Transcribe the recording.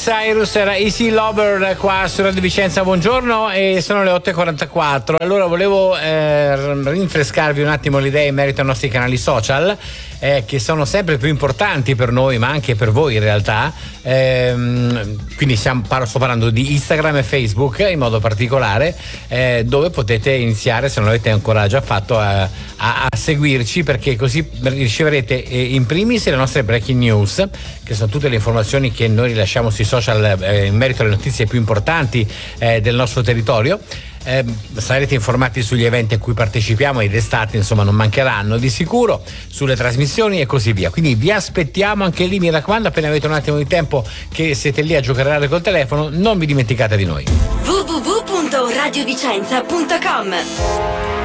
Cyrus era Easy Lover qua su Radio Vicenza, buongiorno, e sono le 8.44. Allora volevo rinfrescarvi un attimo le idee in merito ai nostri canali social, che sono sempre più importanti per noi ma anche per voi in realtà, quindi sto parlando di Instagram e Facebook in modo particolare, dove potete iniziare, se non l'avete ancora già fatto, a seguirci, perché così riceverete in primis le nostre breaking news, che sono tutte le informazioni che noi rilasciamo sui social in merito alle notizie più importanti del nostro territorio. Sarete informati sugli eventi a cui partecipiamo ed d'estate, insomma, non mancheranno di sicuro, sulle trasmissioni e così via. Quindi vi aspettiamo anche lì, mi raccomando, appena avete un attimo di tempo che siete lì a giocare col telefono, non vi dimenticate di noi. www.radiovicenza.com